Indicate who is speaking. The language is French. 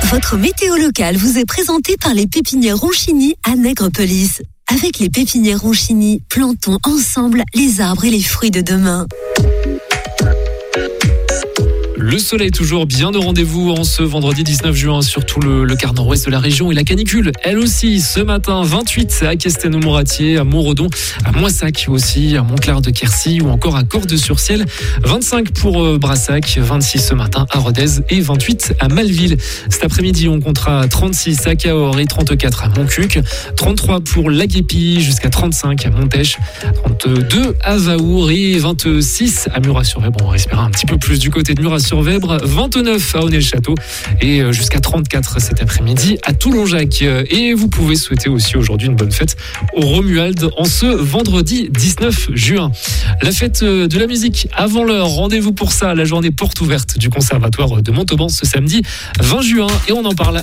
Speaker 1: Votre météo locale vous est présentée par les pépinières Ronchini à Nègrepelisse. Avec les pépinières Ronchini, plantons ensemble les arbres et les fruits de demain.
Speaker 2: Le soleil toujours bien au rendez-vous en ce vendredi 19 juin sur tout le quart nord-ouest de la région et la canicule, elle aussi, ce matin 28 à Castelnau-Moratier, à Montredon, à Moissac aussi, à Montclar-de-Quercy ou encore à Cordes-sur-Ciel, 25 pour Brassac, 26 ce matin à Rodez et 28 à Malville. Cet après-midi, on comptera 36 à Cahors et 34 à Montcuq, 33 pour La Guépie jusqu'à 35 à Montèche, 32 à Vaour et 26 à Murat-sur-Vèbre. On respirera un petit peu plus du côté de Murat-sur-Vèbre, 29 à Aunay-le-Château et jusqu'à 34 cet après-midi à Toulon-Jacques. Et vous pouvez souhaiter aussi aujourd'hui une bonne fête au Romuald en ce vendredi 19 juin. La fête de la musique avant l'heure, rendez-vous pour ça, la journée porte ouverte du Conservatoire de Montauban ce samedi 20 juin et on en parle